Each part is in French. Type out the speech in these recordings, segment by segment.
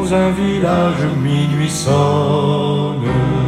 Dans un village, minuit sonne,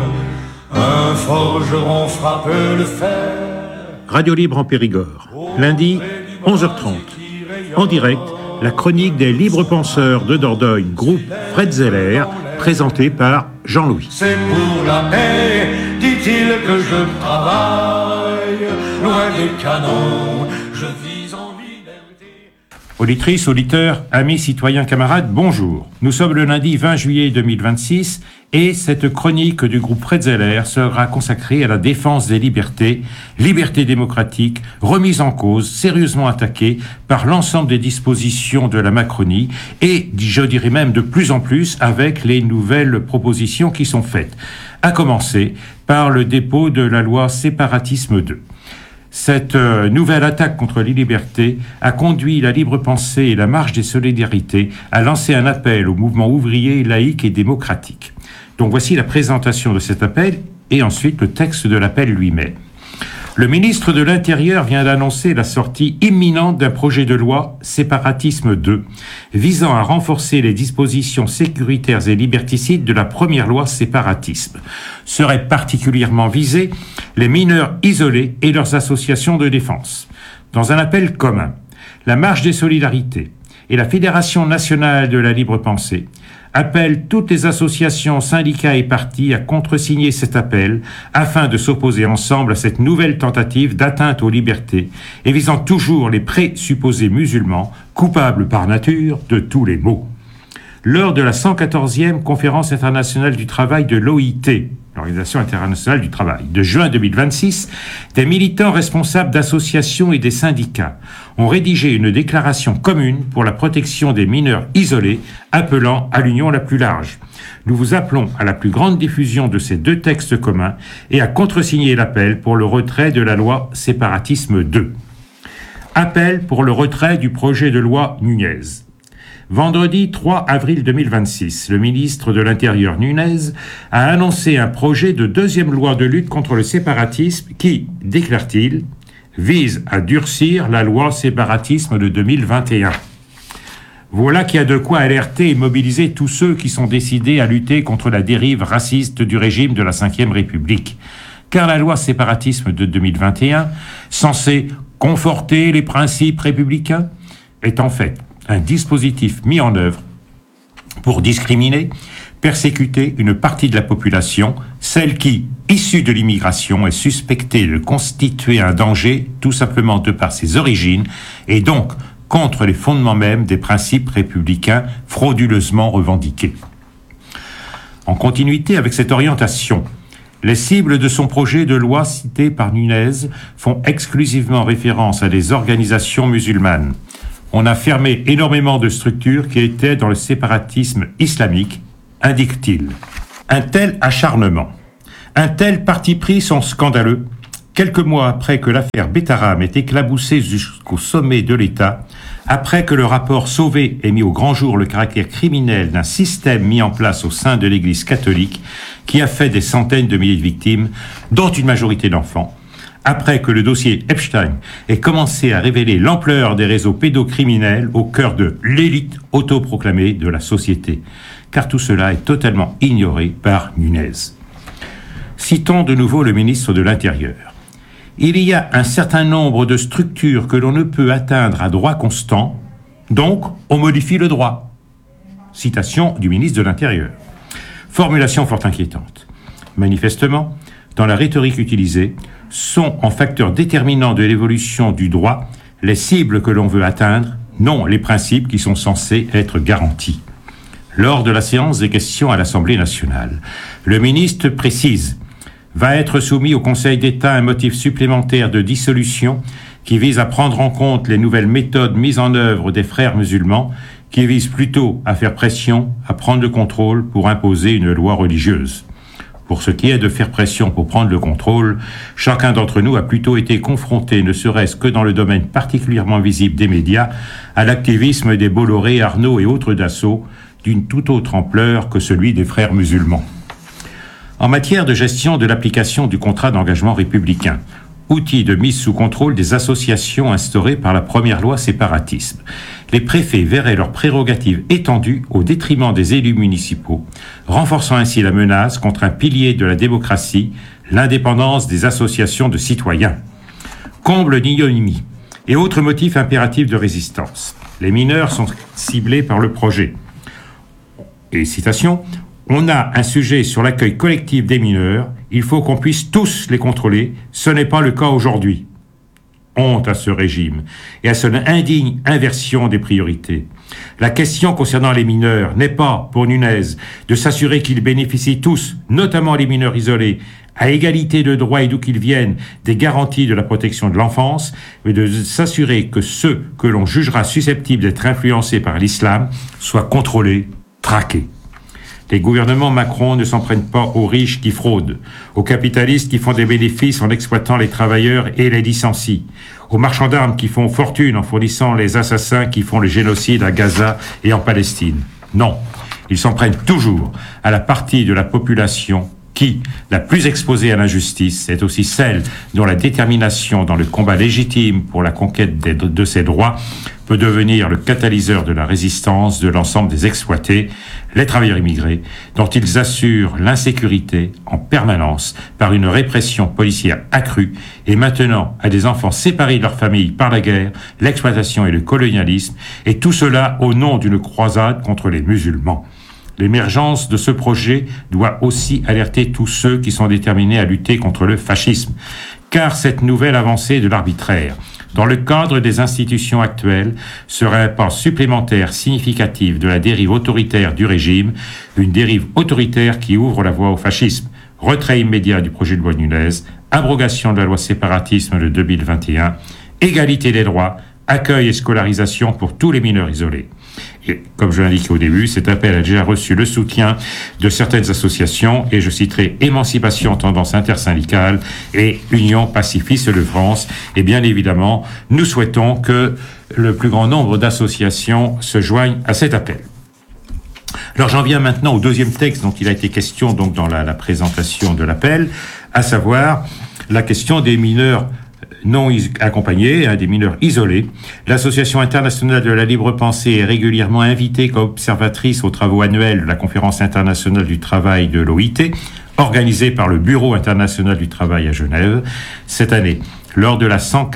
un forgeron frappe le fer. Radio Libre en Périgord, lundi, 11h30. En direct, la chronique des libres penseurs de Dordogne, groupe Fred Zeller, présentée par Jean-Louis. C'est pour la paix, dit-il, que je travaille, loin des canons, je vis en liberté. Auditrices, auditeurs, amis, citoyens, camarades, bonjour. Nous sommes le lundi 20 juillet 2026 et cette chronique du groupe Fred Zeller sera consacrée à la défense des libertés, libertés démocratiques, remises en cause, sérieusement attaquées par l'ensemble des dispositions de la Macronie et, je dirais même de plus en plus, avec les nouvelles propositions qui sont faites. À commencer par le dépôt de la loi Séparatisme 2. Cette nouvelle attaque contre les libertés a conduit la libre pensée et la marche des solidarités à lancer un appel au mouvement ouvrier, laïque et démocratique. Donc voici la présentation de cet appel et ensuite le texte de l'appel lui-même. Le ministre de l'Intérieur vient d'annoncer la sortie imminente d'un projet de loi Séparatisme 2, visant à renforcer les dispositions sécuritaires et liberticides de la première loi Séparatisme. Seraient particulièrement visés les mineurs isolés et leurs associations de défense. Dans un appel commun, la Marche des Solidarités et la Fédération nationale de la libre pensée appellent toutes les associations, syndicats et partis à contresigner cet appel afin de s'opposer ensemble à cette nouvelle tentative d'atteinte aux libertés et visant toujours les présupposés musulmans, coupables par nature de tous les maux. Lors de la 114e conférence internationale du travail de l'OIT, l'Organisation internationale du travail, de juin 2026, des militants responsables d'associations et des syndicats ont rédigé une déclaration commune pour la protection des mineurs isolés, appelant à l'union la plus large. Nous vous appelons à la plus grande diffusion de ces deux textes communs et à contresigner l'appel pour le retrait de la loi Séparatisme 2. Appel pour le retrait du projet de loi Nunez. Vendredi 3 avril 2026, le ministre de l'Intérieur Nunez a annoncé un projet de deuxième loi de lutte contre le séparatisme qui, déclare-t-il, vise à durcir la loi séparatisme de 2021. Voilà qui a de quoi alerter et mobiliser tous ceux qui sont décidés à lutter contre la dérive raciste du régime de la Ve République. Car la loi séparatisme de 2021, censée conforter les principes républicains, est en fait un dispositif mis en œuvre pour discriminer, persécuter une partie de la population, celle qui, issue de l'immigration, est suspectée de constituer un danger tout simplement de par ses origines et donc contre les fondements mêmes des principes républicains frauduleusement revendiqués. En continuité avec cette orientation, les cibles de son projet de loi cité par Nunez font exclusivement référence à des organisations musulmanes. On a fermé énormément de structures qui étaient dans le séparatisme islamique, indique-t-il. Un tel acharnement, un tel parti pris sont scandaleux. Quelques mois après que l'affaire Betaram ait éclaboussé jusqu'au sommet de l'État, après que le rapport Sauvé ait mis au grand jour le caractère criminel d'un système mis en place au sein de l'Église catholique qui a fait des centaines de milliers de victimes, dont une majorité d'enfants, après que le dossier Epstein ait commencé à révéler l'ampleur des réseaux pédocriminels au cœur de l'élite autoproclamée de la société, car tout cela est totalement ignoré par Nunez. Citons de nouveau le ministre de l'Intérieur. Il y a un certain nombre de structures que l'on ne peut atteindre à droit constant, donc on modifie le droit. Citation du ministre de l'Intérieur. Formulation fort inquiétante. Manifestement, dans la rhétorique utilisée, sont en facteur déterminant de l'évolution du droit les cibles que l'on veut atteindre, non les principes qui sont censés être garantis. Lors de la séance des questions à l'Assemblée nationale, le ministre précise « Va être soumis au Conseil d'État un motif supplémentaire de dissolution qui vise à prendre en compte les nouvelles méthodes mises en œuvre des frères musulmans qui visent plutôt à faire pression, à prendre le contrôle pour imposer une loi religieuse. » Pour ce qui est de faire pression pour prendre le contrôle, chacun d'entre nous a plutôt été confronté, ne serait-ce que dans le domaine particulièrement visible des médias, à l'activisme des Bolloré, Arnaud et autres Dassault, d'une toute autre ampleur que celui des frères musulmans. En matière de gestion de l'application du contrat d'engagement républicain, outil de mise sous contrôle des associations instaurées par la première loi séparatisme. Les préfets verraient leurs prérogatives étendues au détriment des élus municipaux, renforçant ainsi la menace contre un pilier de la démocratie, l'indépendance des associations de citoyens. Comble l'ignominie et autres motifs impératifs de résistance. Les mineurs sont ciblés par le projet. Et citation, « On a un sujet sur l'accueil collectif des mineurs, il faut qu'on puisse tous les contrôler, ce n'est pas le cas aujourd'hui. » Honte à ce régime et à son indigne inversion des priorités. La question concernant les mineurs n'est pas, pour Nunez, de s'assurer qu'ils bénéficient tous, notamment les mineurs isolés, à égalité de droits et d'où qu'ils viennent, des garanties de la protection de l'enfance, mais de s'assurer que ceux que l'on jugera susceptibles d'être influencés par l'islam soient contrôlés, traqués. Les gouvernements Macron ne s'en prennent pas aux riches qui fraudent, aux capitalistes qui font des bénéfices en exploitant les travailleurs et les licencient, aux marchands d'armes qui font fortune en fournissant les assassins qui font le génocide à Gaza et en Palestine. Non, ils s'en prennent toujours à la partie de la population qui, la plus exposée à l'injustice, est aussi celle dont la détermination dans le combat légitime pour la conquête de ses droits peut devenir le catalyseur de la résistance de l'ensemble des exploités, les travailleurs immigrés, dont ils assurent l'insécurité en permanence par une répression policière accrue et maintenant à des enfants séparés de leur famille par la guerre, l'exploitation et le colonialisme, et tout cela au nom d'une croisade contre les musulmans. L'émergence de ce projet doit aussi alerter tous ceux qui sont déterminés à lutter contre le fascisme, car cette nouvelle avancée de l'arbitraire, dans le cadre des institutions actuelles, serait un pas supplémentaire significatif de la dérive autoritaire du régime, une dérive autoritaire qui ouvre la voie au fascisme. Retrait immédiat du projet de loi Nunez, abrogation de la loi séparatisme de 2021, égalité des droits, accueil et scolarisation pour tous les mineurs isolés. Et comme je l'indiquais au début, cet appel a déjà reçu le soutien de certaines associations, et je citerai Émancipation Tendance Intersyndicale et Union Pacifiste de France. Et bien évidemment, nous souhaitons que le plus grand nombre d'associations se joignent à cet appel. Alors j'en viens maintenant au deuxième texte dont il a été question donc dans la présentation de l'appel, à savoir la question des mineurs non accompagnés, des mineurs isolés. L'Association internationale de la libre pensée est régulièrement invitée comme observatrice aux travaux annuels de la Conférence internationale du travail de l'OIT, organisée par le Bureau international du travail à Genève. Cette année, lors de la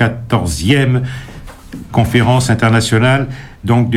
114e conférence internationale donc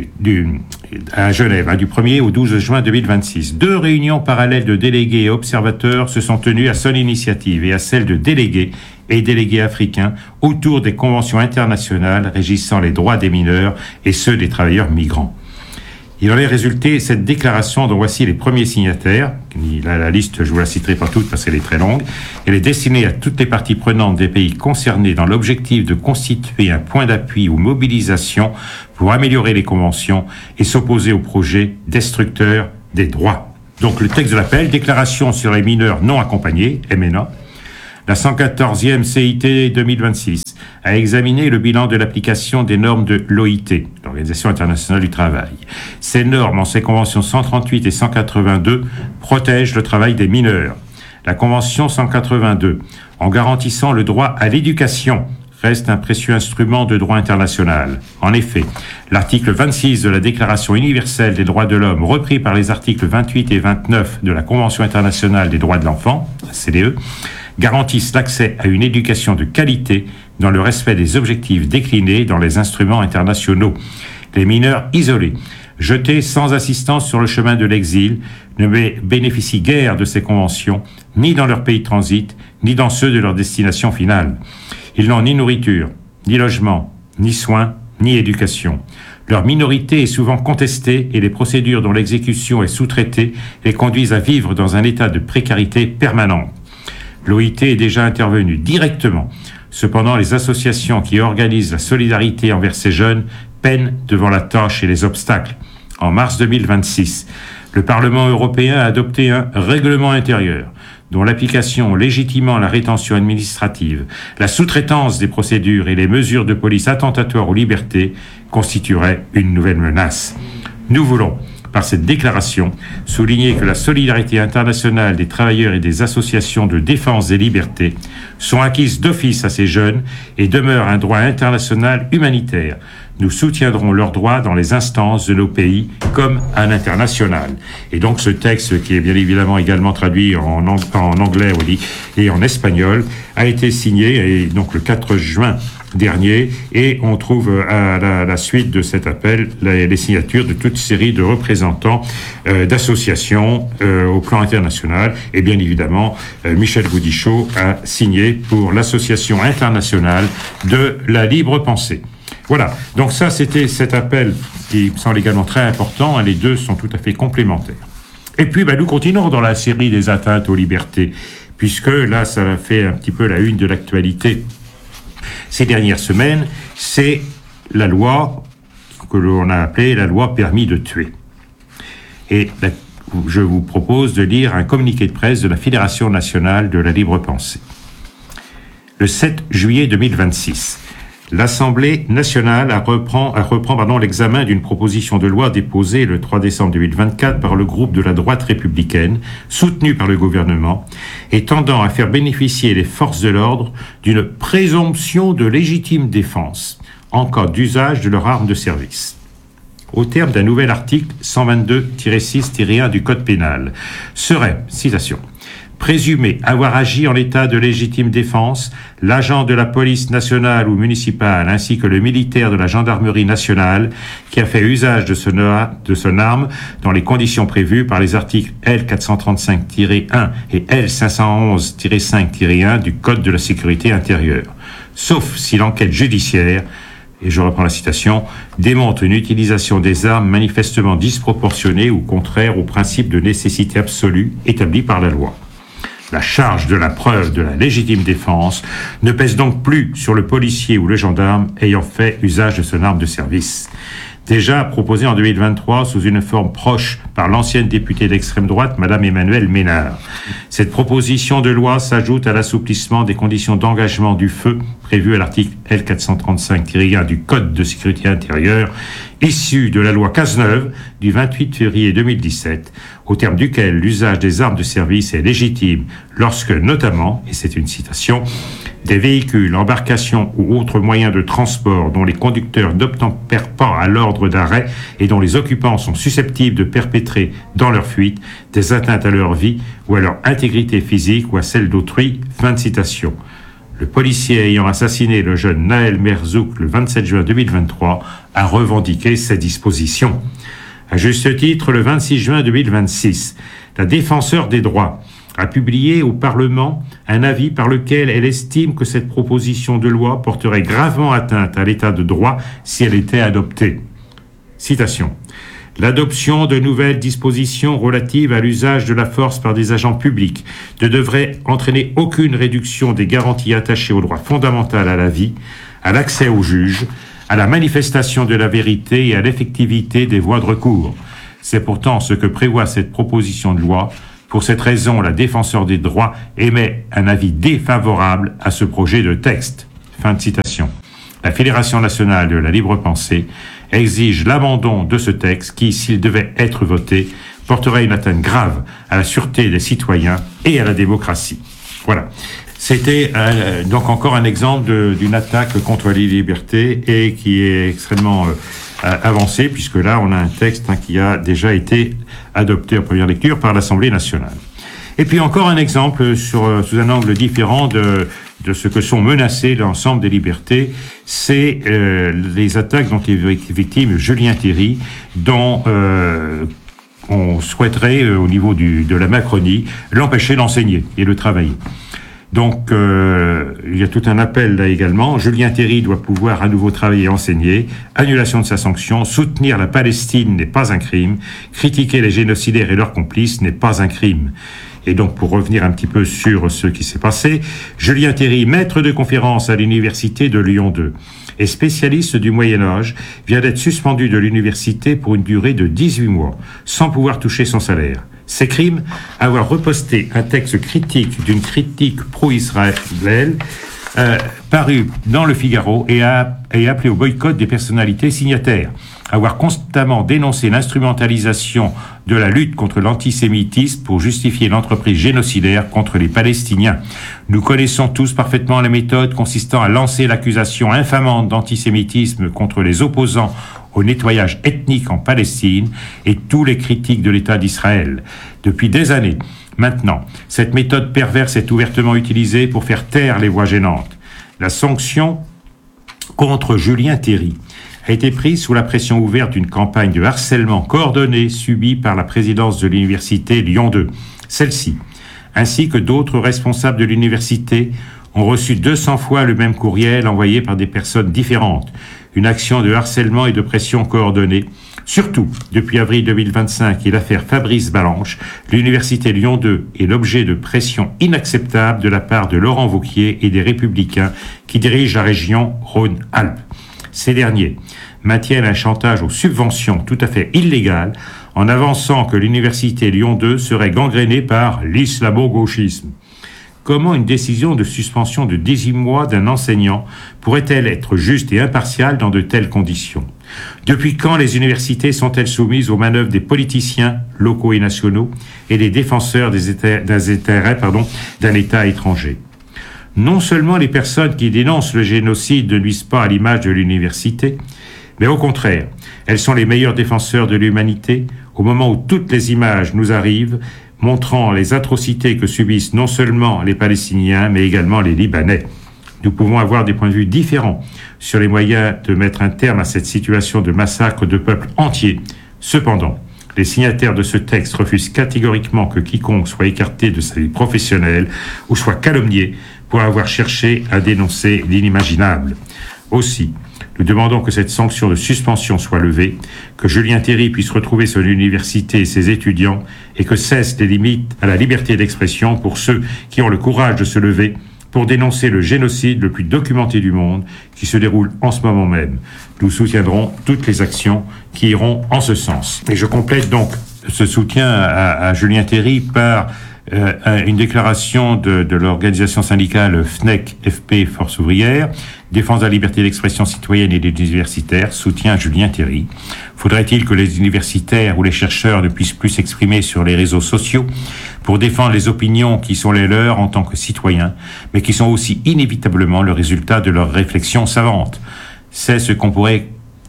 à Genève, du 1er au 12 juin 2026. 2 réunions parallèles de délégués et observateurs se sont tenues à son initiative et à celle de délégués et délégués africains autour des conventions internationales régissant les droits des mineurs et ceux des travailleurs migrants. Il en est résulté cette déclaration dont voici les premiers signataires. La liste, je vous la citerai pas toute parce qu'elle est très longue. Elle est destinée à toutes les parties prenantes des pays concernés dans l'objectif de constituer un point d'appui ou mobilisation pour améliorer les conventions et s'opposer aux projets destructeurs des droits. Donc le texte de l'appel, déclaration sur les mineurs non accompagnés, MNA. La 114e CIT 2026 a examiné le bilan de l'application des normes de l'OIT, l'Organisation internationale du travail. Ces normes, en ses conventions 138 et 182, protègent le travail des mineurs. La convention 182, en garantissant le droit à l'éducation, reste un précieux instrument de droit international. En effet, l'article 26 de la Déclaration universelle des droits de l'homme, repris par les articles 28 et 29 de la Convention internationale des droits de l'enfant, la CDE, garantissent l'accès à une éducation de qualité dans le respect des objectifs déclinés dans les instruments internationaux. Les mineurs isolés, jetés sans assistance sur le chemin de l'exil, ne bénéficient guère de ces conventions, ni dans leur pays de transit, ni dans ceux de leur destination finale. Ils n'ont ni nourriture, ni logement, ni soins, ni éducation. Leur minorité est souvent contestée et les procédures dont l'exécution est sous-traitée les conduisent à vivre dans un état de précarité permanente. L'OIT est déjà intervenue directement. Cependant, les associations qui organisent la solidarité envers ces jeunes peinent devant la tâche et les obstacles. En mars 2026, le Parlement européen a adopté un règlement intérieur dont l'application légitimant la rétention administrative, la sous-traitance des procédures et les mesures de police attentatoires aux libertés constitueraient une nouvelle menace. Nous voulons, par cette déclaration, souligner que la solidarité internationale des travailleurs et des associations de défense des libertés sont acquises d'office à ces jeunes et demeurent un droit international humanitaire. Nous soutiendrons leurs droits dans les instances de nos pays comme à l'international. Et donc ce texte, qui est bien évidemment également traduit en anglais et en espagnol, a été signé et donc le 4 juin dernier, et on trouve à la suite de cet appel les signatures de toute série de représentants d'associations au plan international, et bien évidemment Michel Goudichaud a signé pour l'Association internationale de la libre pensée. Voilà, donc ça c'était cet appel qui me semble également très important, les deux sont tout à fait complémentaires. Et puis nous continuons dans la série des atteintes aux libertés, puisque là ça fait un petit peu la une de l'actualité ces dernières semaines, c'est la loi que l'on a appelée la loi permis de tuer. Et je vous propose de lire un communiqué de presse de la Fédération nationale de la libre pensée. Le 7 juillet 2026, l'Assemblée nationale reprend l'examen d'une proposition de loi déposée le 3 décembre 2024 par le groupe de la droite républicaine, soutenu par le gouvernement, et tendant à faire bénéficier les forces de l'ordre d'une présomption de légitime défense en cas d'usage de leur arme de service. Au terme d'un nouvel article 122-6-1 du Code pénal, serait, citation, présumé avoir agi en état de légitime défense, l'agent de la police nationale ou municipale ainsi que le militaire de la gendarmerie nationale qui a fait usage de son arme dans les conditions prévues par les articles L435-1 et L511-5-1 du Code de la sécurité intérieure, sauf si l'enquête judiciaire, et je reprends la citation, démontre une utilisation des armes manifestement disproportionnée ou contraire au principe de nécessité absolue établi par la loi. La charge de la preuve de la légitime défense ne pèse donc plus sur le policier ou le gendarme ayant fait usage de son arme de service. Déjà proposée en 2023 sous une forme proche par l'ancienne députée d'extrême droite, Madame Emmanuelle Ménard. Cette proposition de loi s'ajoute à l'assouplissement des conditions d'engagement du feu prévues à l'article L435-1 du Code de sécurité intérieure, issu de la loi Cazeneuve du 28 février 2017, au terme duquel l'usage des armes de service est légitime lorsque, notamment, et c'est une citation, des véhicules, embarcations ou autres moyens de transport dont les conducteurs n'obtempèrent pas à l'ordre d'arrêt et dont les occupants sont susceptibles de perpétrer dans leur fuite des atteintes à leur vie ou à leur intégrité physique ou à celle d'autrui. Fin de citation. Le policier ayant assassiné le jeune Naël Merzouk le 27 juin 2023 a revendiqué ces dispositions. À juste titre, le 26 juin 2026, la défenseure des droits a publié au Parlement un avis par lequel elle estime que cette proposition de loi porterait gravement atteinte à l'état de droit si elle était adoptée. Citation. L'adoption de nouvelles dispositions relatives à l'usage de la force par des agents publics ne devrait entraîner aucune réduction des garanties attachées au droit fondamental à la vie, à l'accès au juge, à la manifestation de la vérité et à l'effectivité des voies de recours. C'est pourtant ce que prévoit cette proposition de loi. Pour cette raison, la défenseure des droits émet un avis défavorable à ce projet de texte. Fin de citation. La Fédération nationale de la libre pensée exige l'abandon de ce texte qui, s'il devait être voté, porterait une atteinte grave à la sûreté des citoyens et à la démocratie. Voilà. C'était donc encore un exemple d'une attaque contre les libertés et qui est extrêmement avancée, puisque là on a un texte qui a déjà été adopté en première lecture par l'Assemblée nationale. Et puis encore un exemple sous un angle différent de ce que sont menacées l'ensemble des libertés, c'est les attaques dont est victime Julien Thierry, dont on souhaiterait au niveau de la Macronie l'empêcher d'enseigner et de travailler. Donc, il y a tout un appel là également. Julien Thierry doit pouvoir à nouveau travailler et enseigner. Annulation de sa sanction. Soutenir la Palestine n'est pas un crime. Critiquer les génocidaires et leurs complices n'est pas un crime. Et donc, pour revenir un petit peu sur ce qui s'est passé, Julien Thierry, maître de conférence à l'université de Lyon 2 et spécialiste du Moyen-Âge, vient d'être suspendu de l'université pour une durée de 18 mois, sans pouvoir toucher son salaire. Ses crimes, avoir reposté un texte critique d'une critique pro-Israël paru dans le Figaro et appelé au boycott des personnalités signataires. avoir constamment dénoncé l'instrumentalisation de la lutte contre l'antisémitisme pour justifier l'entreprise génocidaire contre les Palestiniens. Nous connaissons tous parfaitement la méthode consistant à lancer l'accusation infamante d'antisémitisme contre les opposants au nettoyage ethnique en Palestine et tous les critiques de l'État d'Israël. Depuis des années, maintenant, cette méthode perverse est ouvertement utilisée pour faire taire les voix gênantes. La sanction contre Julien Théry a été prise sous la pression ouverte d'une campagne de harcèlement coordonnée subie par la présidence de l'université Lyon 2. Celle-ci, ainsi que d'autres responsables de l'université, ont reçu 200 fois le même courriel envoyé par des personnes différentes. Une action de harcèlement et de pression coordonnée. Surtout, depuis avril 2025 et l'affaire Fabrice Balanche, l'université Lyon 2 est l'objet de pressions inacceptables de la part de Laurent Wauquiez et des Républicains qui dirigent la région Rhône-Alpes. Ces derniers maintiennent un chantage aux subventions tout à fait illégal en avançant que l'université Lyon 2 serait gangrénée par l'islamo-gauchisme. Comment une décision de suspension de 18 mois d'un enseignant pourrait-elle être juste et impartiale dans de telles conditions ? Depuis quand les universités sont-elles soumises aux manœuvres des politiciens locaux et nationaux et des défenseurs des intérêts d'un État étranger ? Non seulement les personnes qui dénoncent le génocide ne nuisent pas à l'image de l'université, mais au contraire, elles sont les meilleurs défenseurs de l'humanité au moment où toutes les images nous arrivent montrant les atrocités que subissent non seulement les Palestiniens, mais également les Libanais. Nous pouvons avoir des points de vue différents sur les moyens de mettre un terme à cette situation de massacre de peuples entiers. Cependant, les signataires de ce texte refusent catégoriquement que quiconque soit écarté de sa vie professionnelle ou soit calomnié pour avoir cherché à dénoncer l'inimaginable. Aussi, nous demandons que cette sanction de suspension soit levée, que Julien Théry puisse retrouver son université et ses étudiants, et que cessent les limites à la liberté d'expression pour ceux qui ont le courage de se lever pour dénoncer le génocide le plus documenté du monde qui se déroule en ce moment même. Nous soutiendrons toutes les actions qui iront en ce sens. Et je complète donc ce soutien à Julien Théry par une déclaration de l'organisation syndicale FNEC-FP Force ouvrière, défense de la liberté d'expression citoyenne et des universitaires, soutien à Julien Théry. Faudrait-il que les universitaires ou les chercheurs ne puissent plus s'exprimer sur les réseaux sociaux pour défendre les opinions qui sont les leurs en tant que citoyens, mais qui sont aussi inévitablement le résultat de leurs réflexions savantes? C'est ce qu'on pourrait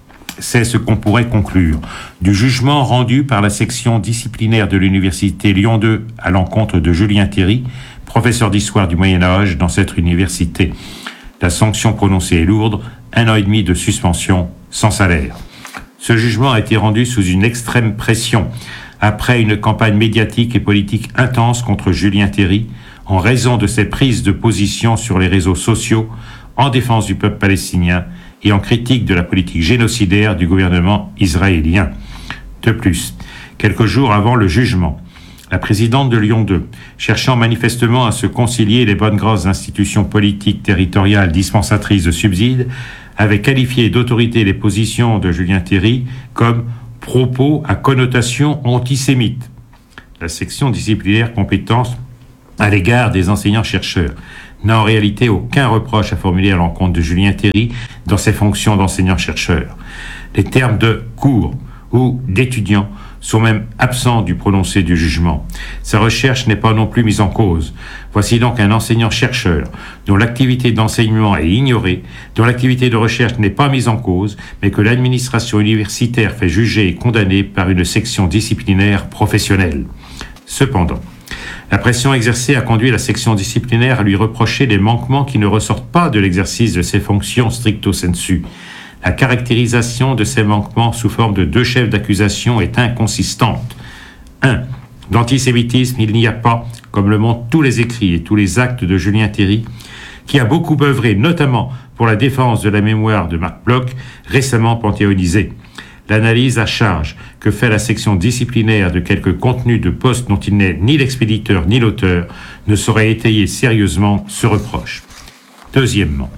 conclure du jugement rendu par la section disciplinaire de l'université Lyon 2 à l'encontre de Julien Théry, professeur d'histoire du Moyen-Âge dans cette université. La sanction prononcée est lourde, 1 an et demi de suspension sans salaire. Ce jugement a été rendu sous une extrême pression après une campagne médiatique et politique intense contre Julien Théry en raison de ses prises de position sur les réseaux sociaux en défense du peuple palestinien et en critique de la politique génocidaire du gouvernement israélien. De plus, quelques jours avant le jugement, la présidente de Lyon 2, cherchant manifestement à se concilier les bonnes grosses institutions politiques territoriales dispensatrices de subsides, avait qualifié d'autorité les positions de Julien Théry comme propos à connotation antisémite. La section disciplinaire compétence à l'égard des enseignants-chercheurs n'a en réalité aucun reproche à formuler à l'encontre de Julien Théry dans ses fonctions d'enseignant-chercheur. Les termes de cours ou d'étudiants sont même absents du prononcé du jugement. Sa recherche n'est pas non plus mise en cause. Voici donc un enseignant-chercheur dont l'activité d'enseignement est ignorée, dont l'activité de recherche n'est pas mise en cause, mais que l'administration universitaire fait juger et condamner par une section disciplinaire professionnelle. Cependant, la pression exercée a conduit la section disciplinaire à lui reprocher des manquements qui ne ressortent pas de l'exercice de ses fonctions stricto sensu. La caractérisation de ces manquements sous forme de 2 chefs d'accusation est inconsistante. 1. D'antisémitisme, il n'y a pas, comme le montrent tous les écrits et tous les actes de Julien Théry, qui a beaucoup œuvré notamment pour la défense de la mémoire de Marc Bloch, récemment panthéonisé. L'analyse à charge que fait la section disciplinaire de quelques contenus de postes dont il n'est ni l'expéditeur ni l'auteur ne saurait étayer sérieusement ce reproche. Deuxièmement,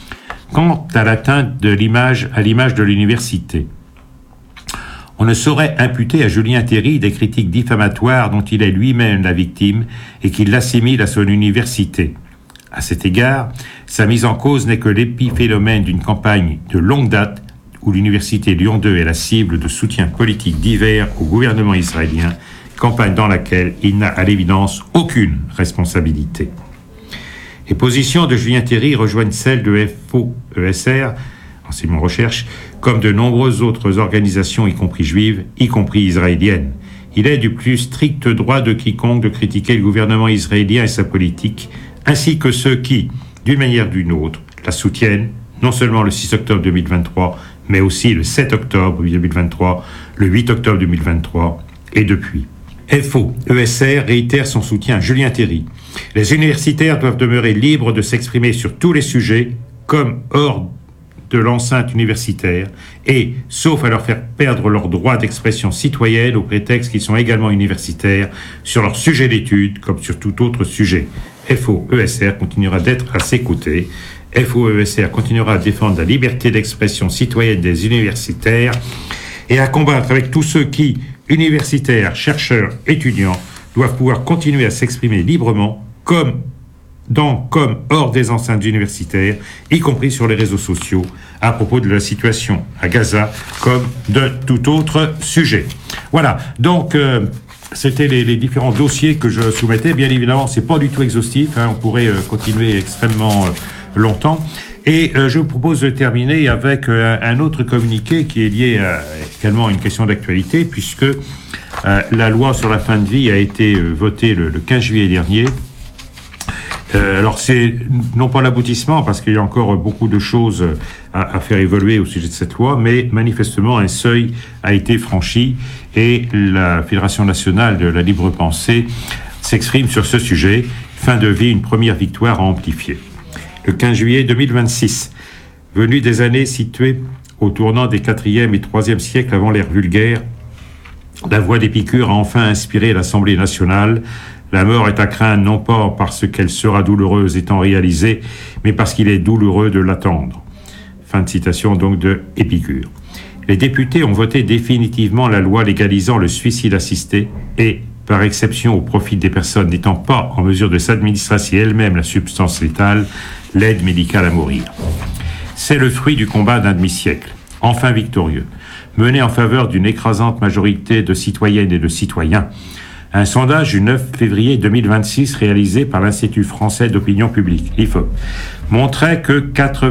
quant à l'atteinte à l'image de l'université, on ne saurait imputer à Julien Théry des critiques diffamatoires dont il est lui-même la victime et qu'il l'assimile à son université. À cet égard, sa mise en cause n'est que l'épiphénomène d'une campagne de longue date où l'université Lyon 2 est la cible de soutiens politiques divers au gouvernement israélien, campagne dans laquelle il n'a à l'évidence aucune responsabilité. Les positions de Julien Terry rejoignent celles de FO-ESR, Enseignement Recherche, comme de nombreuses autres organisations, y compris juives, y compris israéliennes. Il est du plus strict droit de quiconque de critiquer le gouvernement israélien et sa politique, ainsi que ceux qui, d'une manière ou d'une autre, la soutiennent, non seulement le 6 octobre 2023, mais aussi le 7 octobre 2023, le 8 octobre 2023, et depuis. FO-ESR réitère son soutien à Julien Terry. Les universitaires doivent demeurer libres de s'exprimer sur tous les sujets, comme hors de l'enceinte universitaire, et, sauf à leur faire perdre leur droit d'expression citoyenne au prétexte qu'ils sont également universitaires, sur leur sujet d'étude, comme sur tout autre sujet. FO-ESR continuera d'être à ses côtés. FO-ESR continuera à défendre la liberté d'expression citoyenne des universitaires et à combattre avec tous ceux qui, universitaires, chercheurs, étudiants, doivent pouvoir continuer à s'exprimer librement, comme hors des enceintes universitaires, y compris sur les réseaux sociaux, à propos de la situation à Gaza, comme de tout autre sujet. Voilà, donc c'était les différents dossiers que je soumettais. Bien évidemment, c'est pas du tout exhaustif, on pourrait continuer extrêmement longtemps. Et je vous propose de terminer avec un autre communiqué qui est lié également à une question d'actualité, puisque la loi sur la fin de vie a été votée le 15 juillet dernier. Alors c'est non pas l'aboutissement, parce qu'il y a encore beaucoup de choses à faire évoluer au sujet de cette loi, mais manifestement un seuil a été franchi et la Fédération nationale de la libre pensée s'exprime sur ce sujet. Fin de vie, une première victoire à amplifier. Le 15 juillet 2026, venu des années situées au tournant des 4e et 3e siècles avant l'ère vulgaire, la voix d'Épicure a enfin inspiré l'Assemblée nationale. La mort est à craindre non pas parce qu'elle sera douloureuse étant réalisée, mais parce qu'il est douloureux de l'attendre. Fin de citation donc de Épicure. Les députés ont voté définitivement la loi légalisant le suicide assisté et, par exception au profit des personnes n'étant pas en mesure de s'administrer si elles-mêmes la substance létale, l'aide médicale à mourir. C'est le fruit du combat d'un demi-siècle, enfin victorieux, mené en faveur d'une écrasante majorité de citoyennes et de citoyens. Un sondage du 9 février 2026 réalisé par l'Institut français d'opinion publique, l'IFOP, montrait que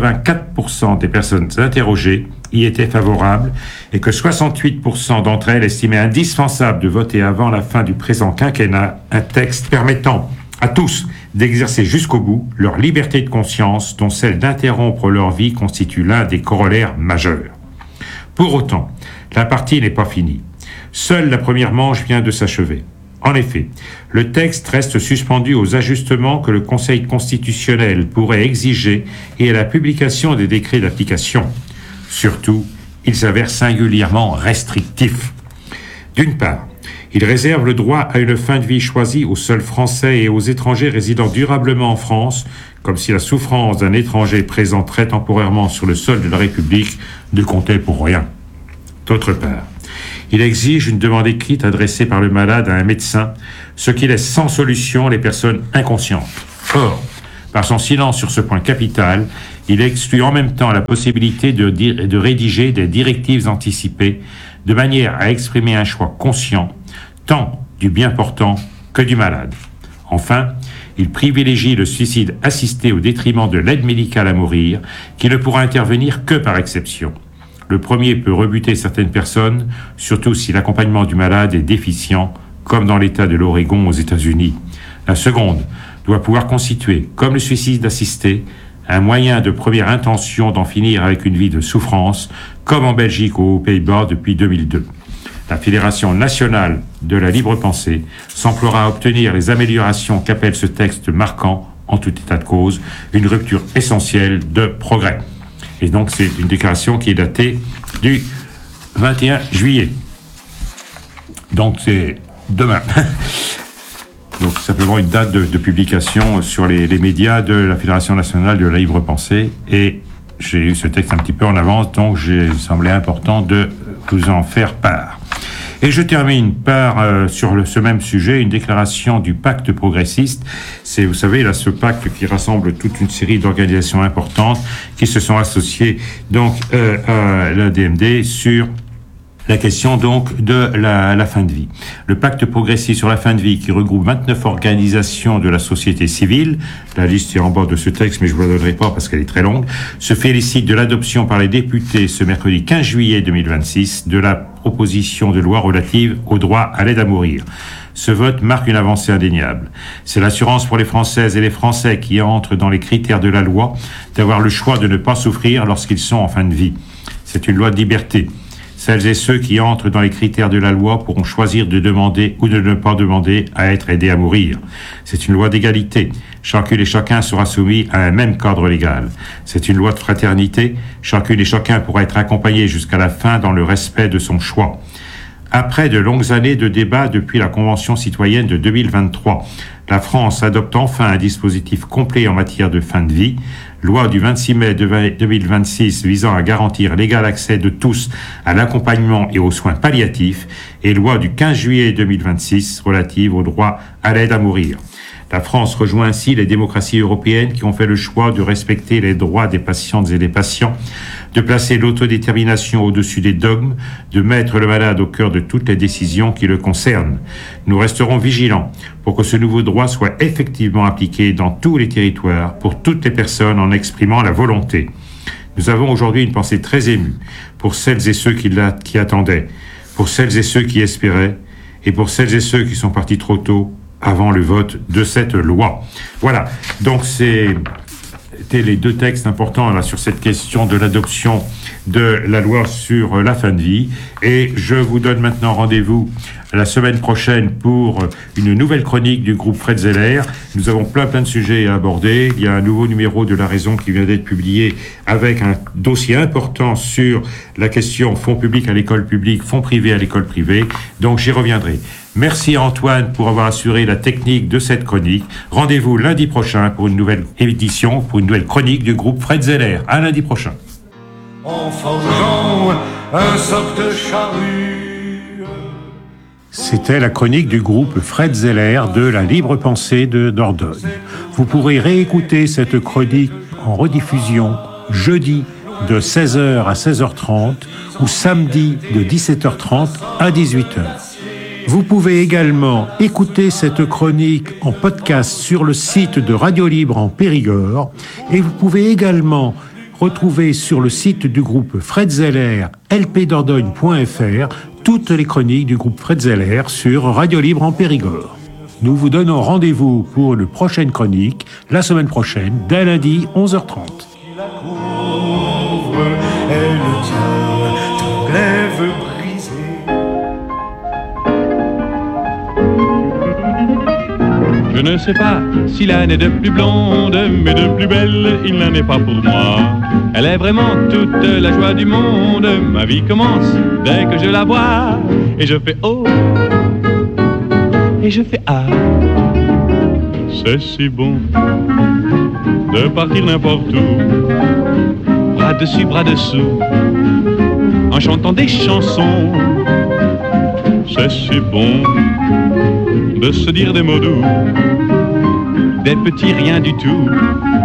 84% des personnes interrogées y étaient favorables et que 68% d'entre elles estimaient indispensable de voter avant la fin du présent quinquennat un texte permettant à tous d'exercer jusqu'au bout leur liberté de conscience, dont celle d'interrompre leur vie constitue l'un des corollaires majeurs. Pour autant, la partie n'est pas finie. Seule la première manche vient de s'achever. En effet, le texte reste suspendu aux ajustements que le Conseil constitutionnel pourrait exiger et à la publication des décrets d'application. Surtout, il s'avère singulièrement restrictif. D'une part, il réserve le droit à une fin de vie choisie aux seuls Français et aux étrangers résidant durablement en France, comme si la souffrance d'un étranger présent très temporairement sur le sol de la République ne comptait pour rien. D'autre part, il exige une demande écrite adressée par le malade à un médecin, ce qui laisse sans solution les personnes inconscientes. Or, par son silence sur ce point capital, il exclut en même temps la possibilité de rédiger des directives anticipées de manière à exprimer un choix conscient, tant du bien portant que du malade. Enfin, il privilégie le suicide assisté au détriment de l'aide médicale à mourir, qui ne pourra intervenir que par exception. Le premier peut rebuter certaines personnes, surtout si l'accompagnement du malade est déficient, comme dans l'État de l'Oregon aux États-Unis. La seconde doit pouvoir constituer, comme le suicide assisté, un moyen de première intention d'en finir avec une vie de souffrance, comme en Belgique ou aux Pays-Bas depuis 2002. La Fédération nationale de la libre pensée s'emploiera à obtenir les améliorations qu'appelle ce texte marquant, en tout état de cause, une rupture essentielle de progrès. Et donc c'est une déclaration qui est datée du 21 juillet. Donc c'est demain. Donc simplement une date de publication sur les médias de la Fédération nationale de la libre pensée. Et j'ai eu ce texte un petit peu en avance, donc j'ai semblé important de vous en faire part. Et je termine par, ce même sujet, une déclaration du pacte progressiste. C'est, vous savez, là, ce pacte qui rassemble toute une série d'organisations importantes qui se sont associées donc à la DMD sur la question donc de la fin de vie. Le pacte progressiste sur la fin de vie qui regroupe 29 organisations de la société civile, la liste est en bas de ce texte mais je vous la donnerai pas parce qu'elle est très longue, se félicite de l'adoption par les députés ce mercredi 15 juillet 2026 de la proposition de loi relative au droit à l'aide à mourir. Ce vote marque une avancée indéniable. C'est l'assurance pour les Françaises et les Français qui entrent dans les critères de la loi d'avoir le choix de ne pas souffrir lorsqu'ils sont en fin de vie. C'est une loi de liberté. Celles et ceux qui entrent dans les critères de la loi pourront choisir de demander ou de ne pas demander à être aidés à mourir. C'est une loi d'égalité. Chacune et chacun sera soumis à un même cadre légal. C'est une loi de fraternité. Chacune et chacun pourra être accompagné jusqu'à la fin dans le respect de son choix. Après de longues années de débats depuis la Convention citoyenne de 2023, la France adopte enfin un dispositif complet en matière de fin de vie. Loi du 26 mai 2026 visant à garantir l'égal accès de tous à l'accompagnement et aux soins palliatifs et loi du 15 juillet 2026 relative au droit à l'aide à mourir. La France rejoint ainsi les démocraties européennes qui ont fait le choix de respecter les droits des patientes et des patients, de placer l'autodétermination au-dessus des dogmes, de mettre le malade au cœur de toutes les décisions qui le concernent. Nous resterons vigilants pour que ce nouveau droit soit effectivement appliqué dans tous les territoires, pour toutes les personnes en exprimant la volonté. Nous avons aujourd'hui une pensée très émue pour celles et ceux qui attendaient, pour celles et ceux qui espéraient, et pour celles et ceux qui sont partis trop tôt avant le vote de cette loi. Voilà, donc c'était les deux textes importants là, sur cette question de l'adoption de la loi sur la fin de vie. Et je vous donne maintenant rendez-vous la semaine prochaine pour une nouvelle chronique du groupe Fred Zeller. Nous avons plein de sujets à aborder. Il y a un nouveau numéro de La Raison qui vient d'être publié avec un dossier important sur la question fonds publics à l'école publique, fonds privés à l'école privée. Donc j'y reviendrai. Merci Antoine pour avoir assuré la technique de cette chronique. Rendez-vous lundi prochain pour une nouvelle édition, pour une nouvelle chronique du groupe Fred Zeller. À lundi prochain. En forgeant un soc de charrue. C'était la chronique du groupe Fred Zeller de la Libre Pensée de Dordogne. Vous pourrez réécouter cette chronique en rediffusion jeudi de 16h à 16h30 ou samedi de 17h30 à 18h. Vous pouvez également écouter cette chronique en podcast sur le site de Radio Libre en Périgord et vous pouvez également retrouver sur le site du groupe Fred Zeller, lpdordogne.fr, toutes les chroniques du groupe Fred Zeller sur Radio Libre en Périgord. Nous vous donnons rendez-vous pour une prochaine chronique la semaine prochaine, dès lundi 11h30. La pauvre, elle tient ton glaive brisé. Je ne sais pas si l'âne est de plus blonde, mais de plus belle, il n'en est pas pour moi. Elle est vraiment toute la joie du monde. Ma vie commence dès que je la vois. Et je fais oh, et je fais ah. C'est si bon de partir n'importe où, bras dessus, bras dessous, en chantant des chansons. C'est si bon de se dire des mots doux, des petits rien du tout.